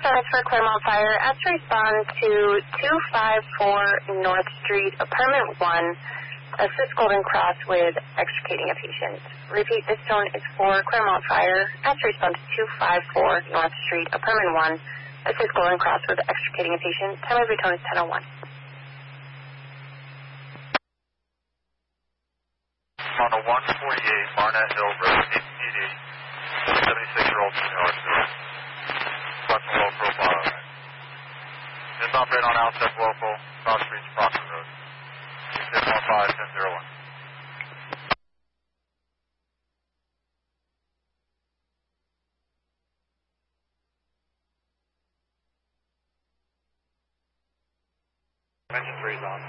service for Claremont Fire. As to respond to 254 North Street, Apartment 1, assist Golden Cross with extricating a patient. Repeat, this tone is for Claremont Fire. As to respond to 254 North Street, Apartment 1, assist Golden Cross with extricating a patient. Time of your tone is 10:01. On a 148 Barnett Hill Road, APD, 76-year-old female resident. Requesting low profile. Just operate on Outstep Local, Cross Street, Proctor Road. 615-1001. Dimension 3 is on.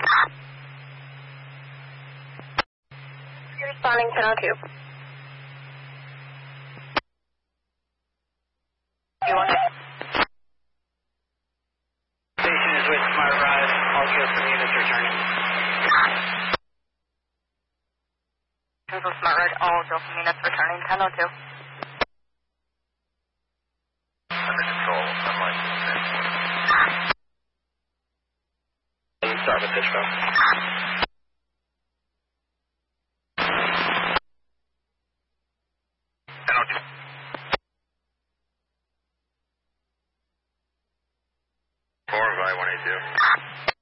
You're responding 10:02. You want it? Station is with Smart Ride. All GSM units returning. This is Smart Ride. All GSM units returning 10:02. Under control. Sunlight. Start with Fishville. Forward by 182.